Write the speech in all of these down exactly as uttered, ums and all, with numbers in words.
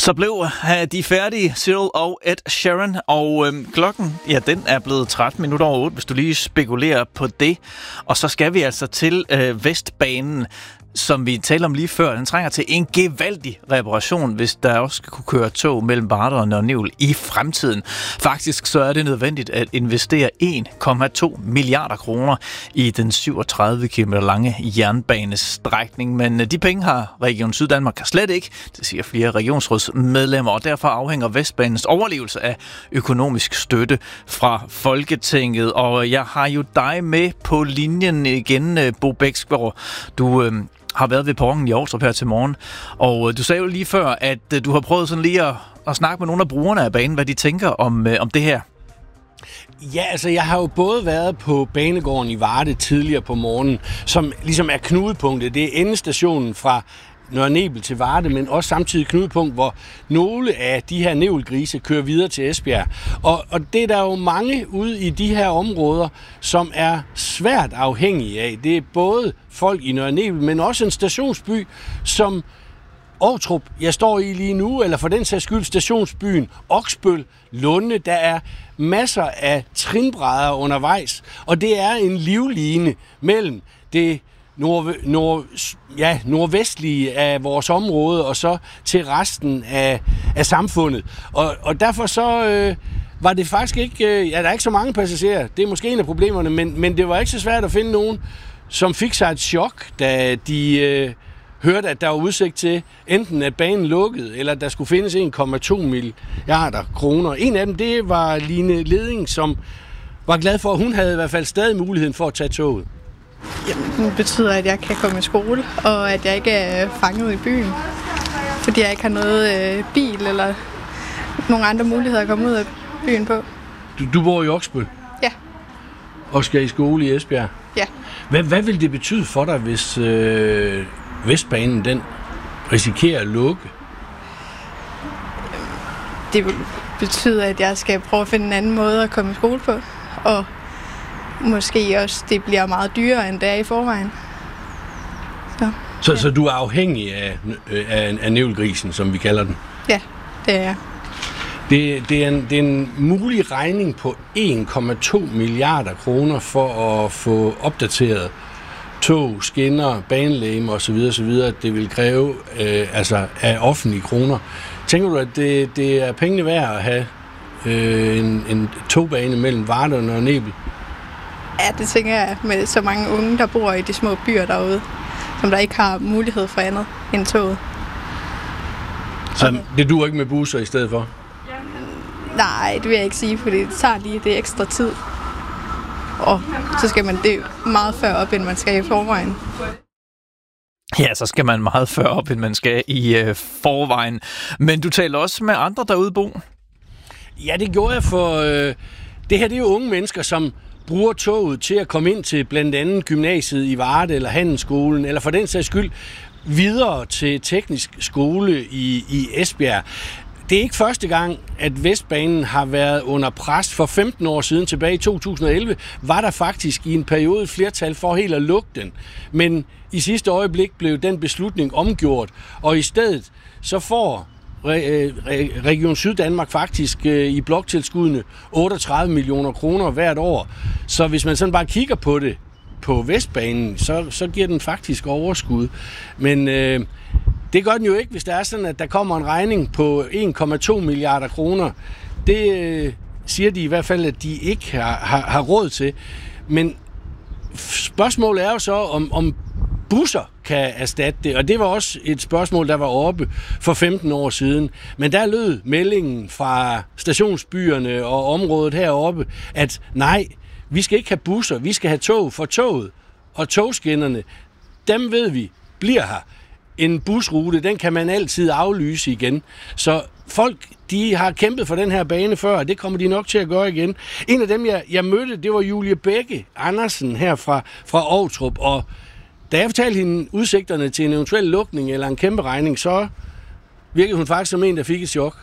Så blev de færdige, Cyril og Ed Sheeran, og øhm, klokken, ja, den er blevet tretten minutter over otte, hvis du lige spekulerer på det. Og så skal vi altså til øh, Vestbanen, som vi talte om lige før. Den trænger til en gevaldig reparation, hvis der også skal kunne køre tog mellem Varde og Nørre Nebel i fremtiden. Faktisk så er det nødvendigt at investere en komma to milliarder kroner i den syvogtredive kilometer lange jernbanestrækning. Men de penge har Region Syddanmark slet ikke, det siger flere regionsrådsmedlemmer, og derfor afhænger Vestbanens overlevelse af økonomisk støtte fra Folketinget. Og jeg har jo dig med på linjen igen, Bo Bæksgaard. Du øh, har været ved perronen i Ovtrup her til morgen, og du sagde jo lige før, at du har prøvet sådan lige at, at snakke med nogle af brugerne af banen, hvad de tænker om, om det her. Ja, altså jeg har jo både været på banegården i Varde tidligere på morgenen, som ligesom er knudepunktet. Det er endestationen fra Nørre Nebel til Varde, men også samtidig knudepunkt, hvor nogle af de her nebelgrise kører videre til Esbjerg. Og, og det er der jo mange ude i de her områder, som er svært afhængige af. Det er både folk i Nørre Nebel, men også en stationsby, som Ovtrup, jeg står i lige nu, eller for den sags skyld stationsbyen Oksbøl, Lunde. Der er masser af trinbrædder undervejs, og det er en livline mellem det Nord, nord, ja, nordvestlige af vores område, og så til resten af, af samfundet. Og, og derfor så øh, var det faktisk ikke, øh, ja, der er ikke så mange passagerer, det er måske en af problemerne, men, men det var ikke så svært at finde nogen, som fik sig et chok, da de øh, hørte, at der var udsigt til enten at banen lukkede, eller at der skulle findes en komma to milliarder kroner. En af dem, det var Line Leding, som var glad for, at hun havde i hvert fald stadig muligheden for at tage toget. Jamen, det betyder, at jeg kan komme i skole, og at jeg ikke er fanget i byen, fordi jeg ikke har noget øh, bil eller nogle andre muligheder at komme ud af byen på. Du, du bor i Oksbøl? Ja. Og skal i skole i Esbjerg? Ja. Hvad, hvad vil det betyde for dig, hvis øh, Vestbanen den risikerer at lukke? Det vil betyde, at jeg skal prøve at finde en anden måde at komme i skole på, og måske også, det bliver meget dyrere, end det er i forvejen. Så, så, ja. så du er afhængig af, af, af nævlgrisen, som vi kalder den? Ja, det er jeg. Det, det, er en, det er en mulig regning på en komma to milliarder kroner for at få opdateret tog, skinner, banelægemer osv. osv. Det vil kræve øh, altså af offentlige kroner. Tænker du, at det, det er pengene værd at have øh, en, en togbane mellem Varde og Nørre Nebel? Ja, det tænker jeg med så mange unge, der bor i de små byer derude, som der ikke har mulighed for andet end toget. Så okay. Det duer ikke med busser i stedet for? Nej, det vil jeg ikke sige, for det tager lige det ekstra tid. Og så skal man det meget før op, end man skal i forvejen. Ja, så skal man meget før op, end man skal i øh, forvejen. Men du taler også med andre derude, Bo? Ja, det gjorde jeg, for øh, det her det er jo unge mennesker, som bruger toget til at komme ind til blandt andet gymnasiet i Varde eller handelsskolen, eller for den sags skyld videre til teknisk skole i, i Esbjerg. Det er ikke første gang, at Vestbanen har været under pres. For femten år siden, tilbage i to tusind og elleve, var der faktisk i en periode flertal for helt at lukke den. Men i sidste øjeblik blev den beslutning omgjort, og i stedet så får Region Syddanmark faktisk i bloktilskuddene otteogtredive millioner kroner hvert år. Så hvis man sådan bare kigger på det på Vestbanen, så, så giver den faktisk overskud. Men øh, det gør den jo ikke, hvis der er sådan, at der kommer en regning på en komma to milliarder kroner. Det øh, siger de i hvert fald, at de ikke har, har, har råd til. Men spørgsmålet er jo så, om, om busser kan erstatte det, og det var også et spørgsmål, der var oppe for femten år siden. Men der lød meldingen fra stationsbyerne og området heroppe, at nej, vi skal ikke have busser, vi skal have tog, for toget og togskinnerne, dem ved vi, bliver her. En busrute, den kan man altid aflyse igen. Så folk, de har kæmpet for den her bane før, og det kommer de nok til at gøre igen. En af dem, jeg, jeg mødte, det var Julie Bække Andersen her fra, fra Ovtrup, og da jeg fortalte hende udsigterne til en eventuel lukning eller en kæmpe regning, så virkede hun faktisk som en, der fik et chok.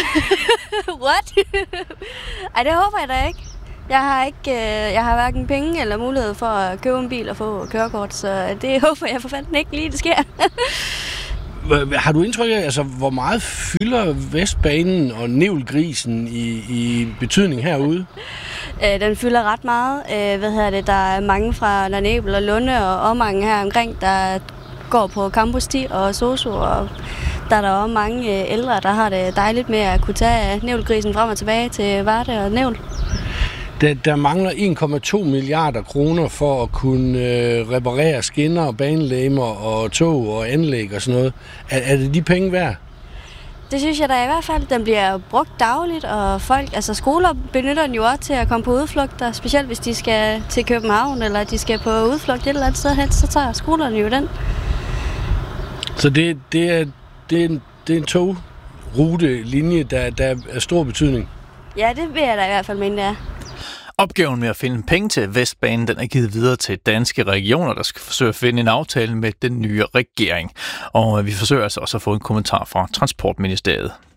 What? Ej, det håber jeg da ikke. Jeg har ikke, øh, jeg har hverken penge eller mulighed for at købe en bil og få kørekort, så det håber jeg for fanden ikke lige, det sker. Har du indtryk af, altså, hvor meget fylder Vestbanen og Nævlgrisen i, i betydning herude? Den fylder ret meget. Hvad hedder det? Der er mange fra Nørrebro og Lunde og omegn her omkring, der går på Campus ti og Sosu, og der er der også mange ældre, der har det dejligt med at kunne tage Nævlgrisen frem og tilbage til Varde og Nævl. Der, der mangler en komma to milliarder kroner for at kunne øh, reparere skinner, banelægmer og tog og anlæg og sådan noget. Er, er det de penge værd? Det synes jeg da i hvert fald. Den bliver brugt dagligt, og folk, altså skoler benytter den jo også til at komme på udflugter, specielt hvis de skal til København, eller de skal på udflugt et eller andet sted hen, så tager skolerne jo den. Så det, det, er, det, er, en, det er en togrutelinje, der, der er stor betydning? Ja, det vil jeg da i hvert fald mene, det er. Opgaven med at finde penge til Vestbanen, den er givet videre til danske regioner, der skal forsøge at finde en aftale med den nye regering. Og vi forsøger altså også at få en kommentar fra Transportministeriet.